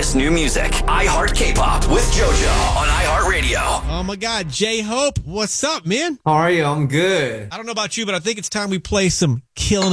K-pop's new music. iHeart K-pop with JoJo on iHeartRadio. Oh my God, J-Hope, what's up, man? How are you? I'm good. I don't know about you, but I think it's time we play some Killing